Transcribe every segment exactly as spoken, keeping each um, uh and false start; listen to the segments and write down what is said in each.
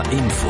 R Info.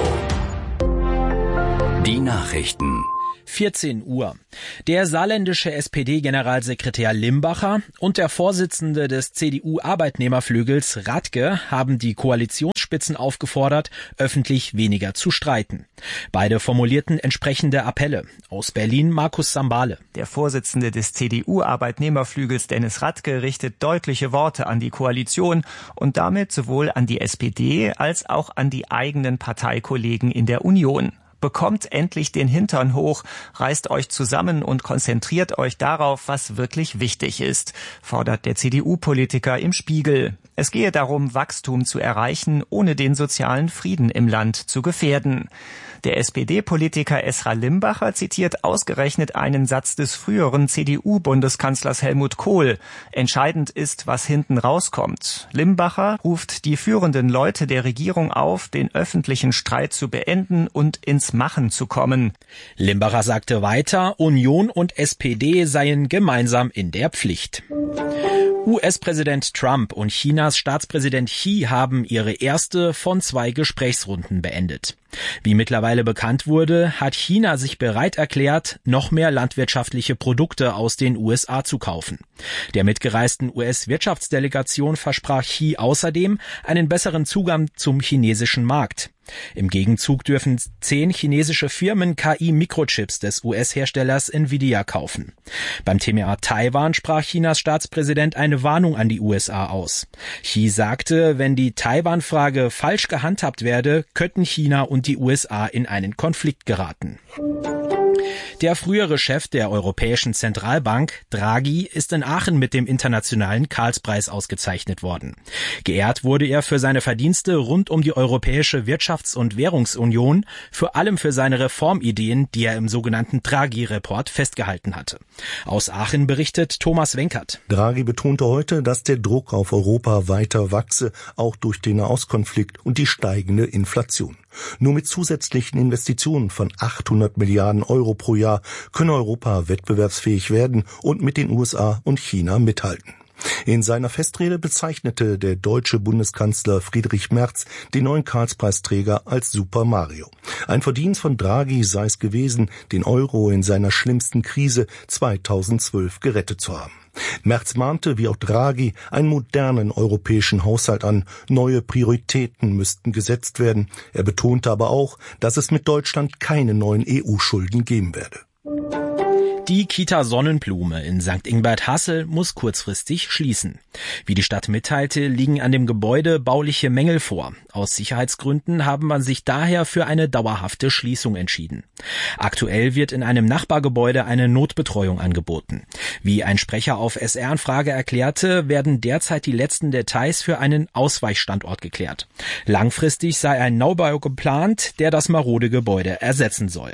Die Nachrichten. vierzehn Uhr. Der saarländische S P D-Generalsekretär Limbacher und der Vorsitzende des C D U-Arbeitnehmerflügels Radke haben die Koalitionsspitzen aufgefordert, öffentlich weniger zu streiten. Beide formulierten entsprechende Appelle. Aus Berlin Markus Sambale. Der Vorsitzende des C D U-Arbeitnehmerflügels Dennis Radke richtet deutliche Worte an die Koalition und damit sowohl an die S P D als auch an die eigenen Parteikollegen in der Union. Bekommt endlich den Hintern hoch, reißt euch zusammen und konzentriert euch darauf, was wirklich wichtig ist, fordert der C D U-Politiker im Spiegel. Es gehe darum, Wachstum zu erreichen, ohne den sozialen Frieden im Land zu gefährden. Der S P D-Politiker Esra Limbacher zitiert ausgerechnet einen Satz des früheren C D U-Bundeskanzlers Helmut Kohl. Entscheidend ist, was hinten rauskommt. Limbacher ruft die führenden Leute der Regierung auf, den öffentlichen Streit zu beenden und ins Machen zu kommen. Limbacher sagte weiter, Union und S P D seien gemeinsam in der Pflicht. U S-Präsident Trump und Chinas Staatspräsident Xi haben ihre erste von zwei Gesprächsrunden beendet. Wie mittlerweile bekannt wurde, hat China sich bereit erklärt, noch mehr landwirtschaftliche Produkte aus den U S A zu kaufen. Der mitgereisten U S-Wirtschaftsdelegation versprach Xi außerdem einen besseren Zugang zum chinesischen Markt. Im Gegenzug dürfen zehn chinesische Firmen K I-Mikrochips des U S-Herstellers Nvidia kaufen. Beim Thema Taiwan sprach Chinas Staatspräsident eine Warnung an die U S A aus. Xi sagte, wenn die Taiwan-Frage falsch gehandhabt werde, könnten China und die U S A in einen Konflikt geraten. Der frühere Chef der Europäischen Zentralbank, Draghi, ist in Aachen mit dem internationalen Karlspreis ausgezeichnet worden. Geehrt wurde er für seine Verdienste rund um die Europäische Wirtschafts- und Währungsunion, vor allem für seine Reformideen, die er im sogenannten Draghi-Report festgehalten hatte. Aus Aachen berichtet Thomas Wenkert. Draghi betonte heute, dass der Druck auf Europa weiter wachse, auch durch den Nahostkonflikt und die steigende Inflation. Nur mit zusätzlichen Investitionen von achthundert Milliarden Euro pro Jahr könne Europa wettbewerbsfähig werden und mit den U S A und China mithalten. In seiner Festrede bezeichnete der deutsche Bundeskanzler Friedrich Merz den neuen Karlspreisträger als Super Mario. Ein Verdienst von Draghi sei es gewesen, den Euro in seiner schlimmsten Krise zweitausendzwölf gerettet zu haben. Merz mahnte, wie auch Draghi, einen modernen europäischen Haushalt an. Neue Prioritäten müssten gesetzt werden. Er betonte aber auch, dass es mit Deutschland keine neuen E U-Schulden geben werde. Die Kita Sonnenblume in Sankt Ingbert-Hassel muss kurzfristig schließen. Wie die Stadt mitteilte, liegen an dem Gebäude bauliche Mängel vor. Aus Sicherheitsgründen haben man sich daher für eine dauerhafte Schließung entschieden. Aktuell wird in einem Nachbargebäude eine Notbetreuung angeboten. Wie ein Sprecher auf S R-Anfrage erklärte, werden derzeit die letzten Details für einen Ausweichstandort geklärt. Langfristig sei ein Neubau geplant, der das marode Gebäude ersetzen soll.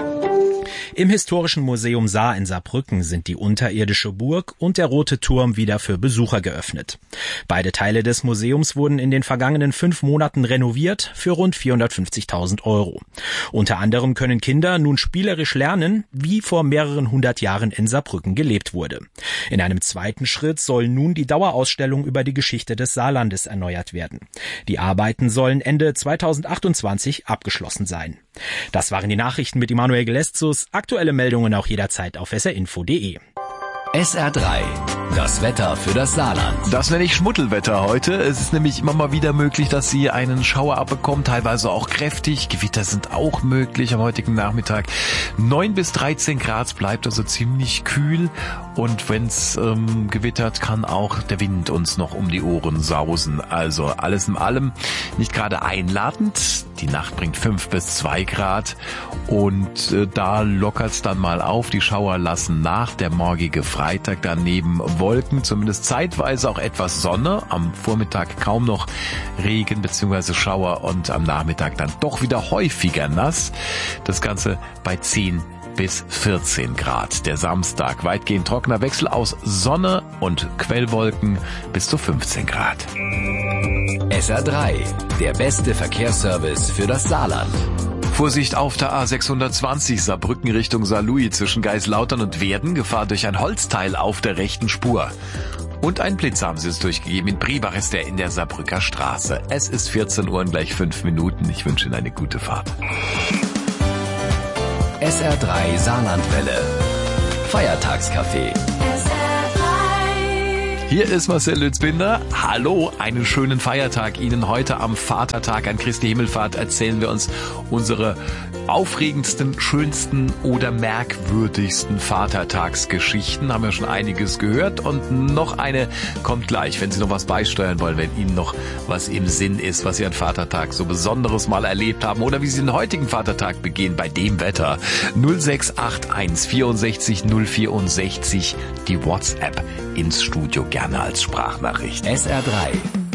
Im Historischen Museum Saar in Saarbrücken sind die unterirdische Burg und der Rote Turm wieder für Besucher geöffnet. Beide Teile des Museums wurden in den vergangenen fünf Monaten renoviert für rund vierhundertfünfzigtausend Euro. Unter anderem können Kinder nun spielerisch lernen, wie vor mehreren hundert Jahren in Saarbrücken gelebt wurde. In einem zweiten Schritt soll nun die Dauerausstellung über die Geschichte des Saarlandes erneuert werden. Die Arbeiten sollen Ende zweitausendachtundzwanzig abgeschlossen sein. Das waren die Nachrichten mit Emanuel Geleszus. Aktuelle Meldungen auch jederzeit auf s r info punkt d e. S R drei. Das Wetter für das Saarland. Das nenne ich Schmuddelwetter heute. Es ist nämlich immer mal wieder möglich, dass Sie einen Schauer abbekommen, teilweise auch kräftig. Gewitter sind auch möglich am heutigen Nachmittag. neun bis dreizehn Grad, bleibt also ziemlich kühl. Und wenn es ähm, gewittert, kann auch der Wind uns noch um die Ohren sausen. Also alles in allem nicht gerade einladend. Die Nacht bringt fünf bis zwei Grad. Und äh, da lockert es dann mal auf. Die Schauer lassen nach. Der morgige Freitag daneben Wolken, zumindest zeitweise auch etwas Sonne. Am Vormittag kaum noch Regen bzw. Schauer und am Nachmittag dann doch wieder häufiger nass. Das Ganze bei zehn bis vierzehn Grad. Der Samstag weitgehend trockener Wechsel aus Sonne und Quellwolken bis zu fünfzehn Grad. S R drei, der beste Verkehrsservice für das Saarland. Vorsicht auf der A sechshundertzwanzig Saarbrücken Richtung Saarlouis zwischen Geislautern und Werden. Gefahr durch ein Holzteil auf der rechten Spur. Und ein Blitz haben sie es durchgegeben. In Briebach ist er in der Saarbrücker Straße. Es ist vierzehn Uhr und gleich fünf Minuten. Ich wünsche Ihnen eine gute Fahrt. S R drei Saarlandwelle. Feiertagscafé. Hier ist Marcel Lützbinder. Hallo, einen schönen Feiertag Ihnen. Heute am Vatertag, an Christi Himmelfahrt, erzählen wir uns unsere aufregendsten, schönsten oder merkwürdigsten Vatertagsgeschichten. Haben wir schon einiges gehört und noch eine kommt gleich, wenn Sie noch was beisteuern wollen, wenn Ihnen noch was im Sinn ist, was Sie an Vatertag so Besonderes mal erlebt haben oder wie Sie den heutigen Vatertag begehen bei dem Wetter. null sechs acht eins vierundsechzig null vierundsechzig, die WhatsApp ins Studio, gerne als Sprachnachricht. S R drei